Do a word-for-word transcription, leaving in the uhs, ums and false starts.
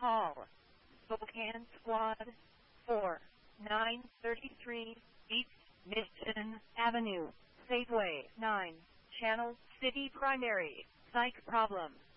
Call Spokane Squad four nine thirty-three East Miston Avenue, Safeway nine, Channel City Primary, Psych Problem.